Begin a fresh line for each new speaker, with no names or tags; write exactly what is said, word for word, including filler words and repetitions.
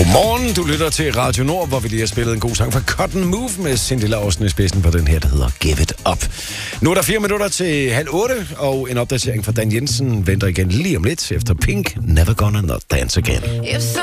Godmorgen, du lytter til Radio Nord, hvor vi lige har spillet en god sang fra Cotton Move med Cindy Lausen i spidsen på den her, der hedder Give It Up. Nu er der fire minutter til halv otte, og en opdatering fra Dan Jensen venter igen lige om lidt efter Pink, Never Gonna Not Dance Again.